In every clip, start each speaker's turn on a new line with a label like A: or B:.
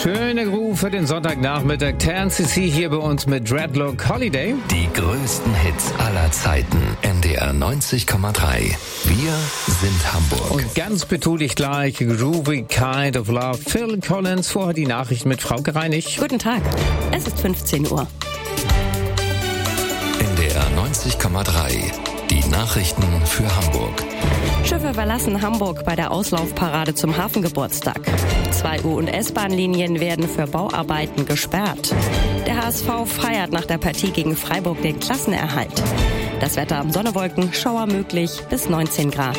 A: Schöne Gruß für den Sonntagnachmittag. TNCC hier bei uns mit Dreadlock Holiday.
B: Die größten Hits aller Zeiten. NDR 90,3. Wir sind Hamburg.
A: Und ganz betulich gleich Groovy Kind of Love. Phil Collins, vorher die Nachrichten mit Frauke Reinig.
C: Guten Tag, es ist 15 Uhr.
B: NDR 90,3. Die Nachrichten für Hamburg.
C: Schiffe verlassen Hamburg bei der Auslaufparade zum Hafengeburtstag. 2 U- und S-Bahn-Linien werden für Bauarbeiten gesperrt. Der HSV feiert nach der Partie gegen Freiburg den Klassenerhalt. Das Wetter: Sonnewolken, Schauer möglich bis 19 Grad.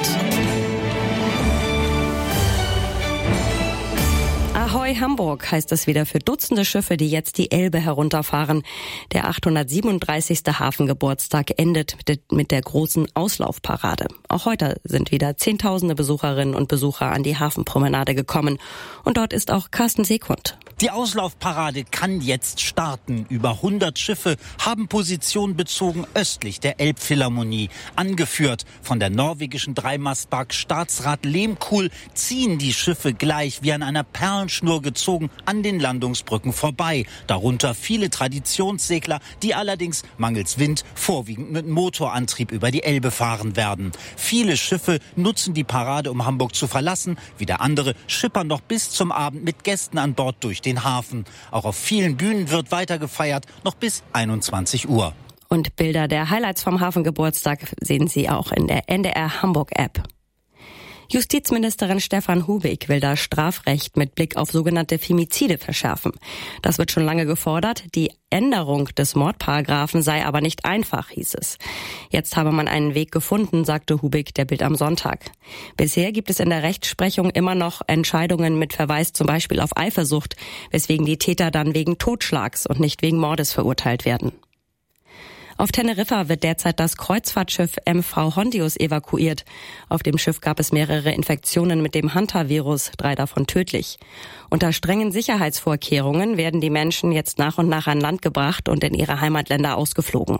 C: Ahoi Hamburg heißt es wieder für Dutzende Schiffe, die jetzt die Elbe herunterfahren. Der 837. Hafengeburtstag endet mit der großen Auslaufparade. Auch heute sind wieder Zehntausende Besucherinnen und Besucher an die Hafenpromenade gekommen. Und dort ist auch Carsten Seekund.
D: Die Auslaufparade kann jetzt starten. Über 100 Schiffe haben Position bezogen östlich der Elbphilharmonie. Angeführt von der norwegischen Dreimastbark Staatsrat Lehmkuhl ziehen die Schiffe gleich wie an einer Perlenschnur gezogen an den Landungsbrücken vorbei. Darunter viele Traditionssegler, die allerdings mangels Wind vorwiegend mit Motorantrieb über die Elbe fahren werden. Viele Schiffe nutzen die Parade, um Hamburg zu verlassen. Wieder andere schippern noch bis zum Abend mit Gästen an Bord durch den Hafen. Auch auf vielen Bühnen wird weiter gefeiert, noch bis 21 Uhr.
C: Und Bilder der Highlights vom Hafengeburtstag sehen Sie auch in der NDR Hamburg App. Justizministerin Stefan Hubig will das Strafrecht mit Blick auf sogenannte Femizide verschärfen. Das wird schon lange gefordert. Die Änderung des Mordparagraphen sei aber nicht einfach, hieß es. Jetzt habe man einen Weg gefunden, sagte Hubig der Bild am Sonntag. Bisher gibt es in der Rechtsprechung immer noch Entscheidungen mit Verweis zum Beispiel auf Eifersucht, weswegen die Täter dann wegen Totschlags und nicht wegen Mordes verurteilt werden. Auf Teneriffa wird derzeit das Kreuzfahrtschiff MV Hondius evakuiert. Auf dem Schiff gab es mehrere Infektionen mit dem Hanta-Virus, 3 davon tödlich. Unter strengen Sicherheitsvorkehrungen werden die Menschen jetzt nach und nach an Land gebracht und in ihre Heimatländer ausgeflogen.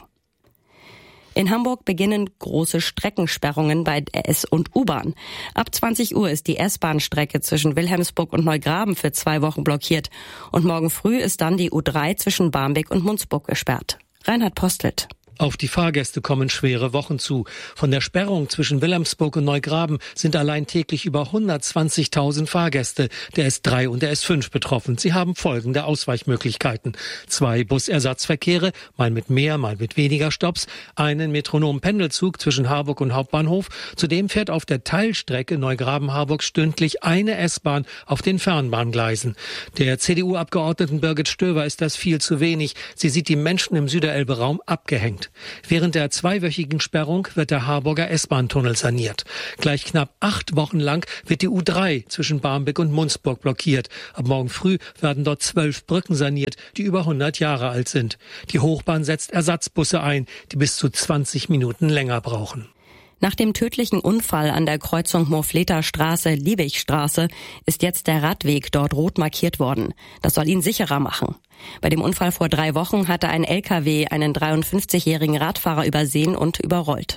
C: In Hamburg beginnen große Streckensperrungen bei S- und U-Bahn. Ab 20 Uhr ist die S-Bahn-Strecke zwischen Wilhelmsburg und Neugraben für 2 Wochen blockiert. Und morgen früh ist dann die U3 zwischen Barmbek und Munzburg gesperrt. Reinhard Postelt.
E: Auf die Fahrgäste kommen schwere Wochen zu. Von der Sperrung zwischen Wilhelmsburg und Neugraben sind allein täglich über 120.000 Fahrgäste der S3 und der S5 betroffen. Sie haben folgende Ausweichmöglichkeiten: 2 Busersatzverkehre, mal mit mehr, mal mit weniger Stopps, einen Metronom-Pendelzug zwischen Harburg und Hauptbahnhof. Zudem fährt auf der Teilstrecke Neugraben-Harburg stündlich eine S-Bahn auf den Fernbahngleisen. Der CDU-Abgeordneten Birgit Stöver ist das viel zu wenig. Sie sieht die Menschen im Süderelbe-Raum abgehängt. Während der 2-wöchigen Sperrung wird der Harburger S-Bahn-Tunnel saniert. Gleich knapp 8 Wochen lang wird die U3 zwischen Barmbek und Munzburg blockiert. Ab morgen früh werden dort 12 Brücken saniert, die über 100 Jahre alt sind. Die Hochbahn setzt Ersatzbusse ein, die bis zu 20 Minuten länger brauchen.
C: Nach dem tödlichen Unfall an der Kreuzung Mofleta-Straße-Liebigstraße ist jetzt der Radweg dort rot markiert worden. Das soll ihn sicherer machen. Bei dem Unfall vor 3 Wochen hatte ein LKW einen 53-jährigen Radfahrer übersehen und überrollt.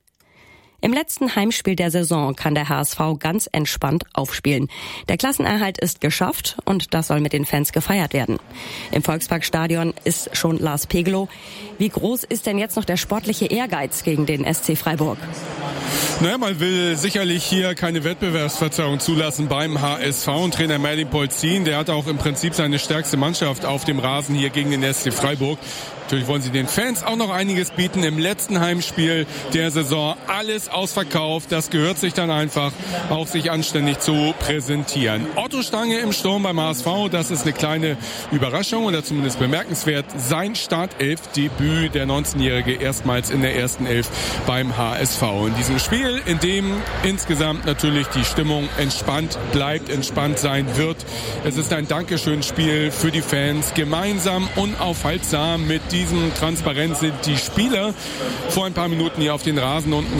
C: Im letzten Heimspiel der Saison kann der HSV ganz entspannt aufspielen. Der Klassenerhalt ist geschafft und das soll mit den Fans gefeiert werden. Im Volksparkstadion ist schon Lars Pegelow. Wie groß ist denn jetzt noch der sportliche Ehrgeiz gegen den SC Freiburg?
F: Naja, man will sicherlich hier keine Wettbewerbsverzerrung zulassen beim HSV. Und Trainer Merlin Polzin, der hat auch im Prinzip seine stärkste Mannschaft auf dem Rasen hier gegen den SC Freiburg. Natürlich wollen sie den Fans auch noch einiges bieten. Im letzten Heimspiel der Saison alles ausverkauft. Das gehört sich dann einfach, auch sich anständig zu präsentieren. Otto Stange im Sturm beim HSV, das ist eine kleine Überraschung oder zumindest bemerkenswert. Sein Startelf-Debüt, der 19-Jährige, erstmals in der ersten Elf beim HSV. In diesem Spiel, in dem insgesamt natürlich die Stimmung entspannt bleibt, entspannt sein wird. Es ist ein Dankeschön-Spiel für die Fans. Gemeinsam, unaufhaltsam mit diesem Transparenz sind die Spieler vor ein paar Minuten hier auf den Rasen unten gekommen und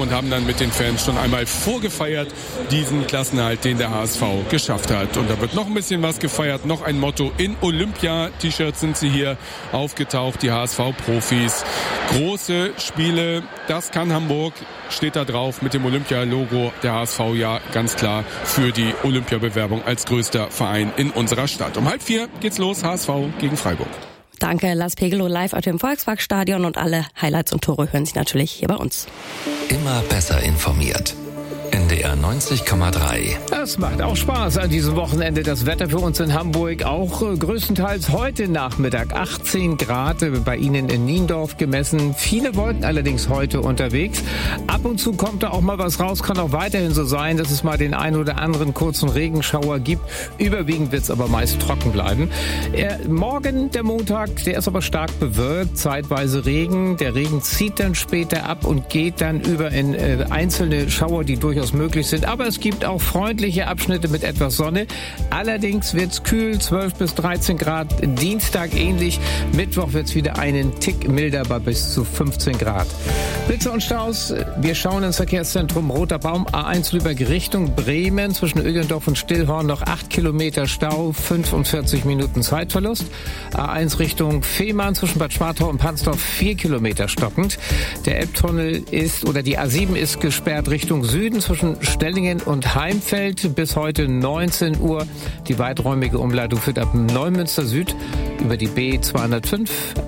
F: und haben dann mit den Fans schon einmal vorgefeiert, diesen Klassenerhalt, den der HSV geschafft hat. Und da wird noch ein bisschen was gefeiert, noch ein Motto in Olympia-T-Shirts sind sie hier aufgetaucht, die HSV-Profis. Große Spiele, das kann Hamburg, steht da drauf mit dem Olympia-Logo. Der HSV ja ganz klar für die Olympiabewerbung als größter Verein in unserer Stadt. Um 3:30 geht's los, HSV gegen Freiburg.
C: Danke, Lars Pegelow, live aus dem Volksparkstadion, und alle Highlights und Tore hören Sie natürlich hier bei uns.
B: Immer besser informiert. NDR 90,3.
A: Es macht auch Spaß an diesem Wochenende. Das Wetter für uns in Hamburg auch größtenteils heute Nachmittag. 18 Grad bei Ihnen in Niendorf gemessen. Viele Wolken allerdings heute unterwegs. Ab und zu kommt da auch mal was raus. Kann auch weiterhin so sein, dass es mal den ein oder anderen kurzen Regenschauer gibt. Überwiegend wird es aber meist trocken bleiben. Morgen, der Montag, der ist aber stark bewölkt. Zeitweise Regen. Der Regen zieht dann später ab und geht dann über in einzelne Schauer, die durchaus möglich sind. Aber es gibt auch freundliche Abschnitte mit etwas Sonne. Allerdings wird es kühl, 12 bis 13 Grad. Dienstag ähnlich. Mittwoch wird es wieder einen Tick milder bei bis zu 15 Grad. Blitze und Staus. Wir schauen ins Verkehrszentrum Roter Baum. A1 Lübeck Richtung Bremen. Zwischen Ögendorf und Stillhorn noch 8 Kilometer Stau. 45 Minuten Zeitverlust. A1 Richtung Fehmarn zwischen Bad Schwartau und Pansdorf 4 Kilometer stockend. Der Elbtunnel ist, oder die A7 ist gesperrt Richtung Süden zwischen Stellingen und Heimfeld bis heute 19 Uhr. Die weiträumige Umleitung führt ab Neumünster Süd über die B205,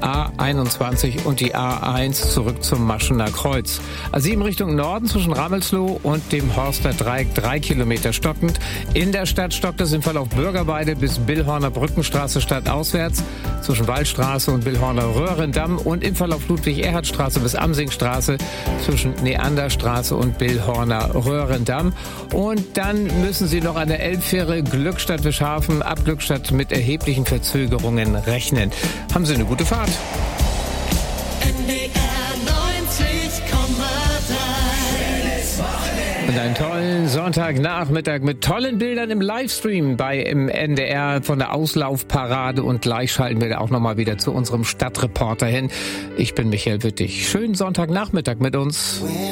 A: A21 und die A1 zurück zum Maschener Kreuz. A7 Richtung Norden zwischen Ramelsloh und dem Horster Dreieck 3 Kilometer stockend. In der Stadt stockt es im Verlauf Bürgerweide bis Billhorner Brückenstraße stadtauswärts, zwischen Waldstraße und Billhorner Röhrendamm, und im Verlauf Ludwig-Erhard-Straße bis Amsingstraße zwischen Neanderstraße und Billhorner Röhrendamm. Und dann müssen Sie noch an der Elbfähre Glückstadt-Wischhafen ab Glückstadt mit erheblichen Verzögerungen rechnen. Haben Sie eine gute Fahrt. Und einen tollen Sonntagnachmittag mit tollen Bildern im Livestream im NDR von der Auslaufparade, und gleich schalten wir da auch nochmal wieder zu unserem Stadtreporter hin. Ich bin Michael Wittig. Schönen Sonntagnachmittag mit uns.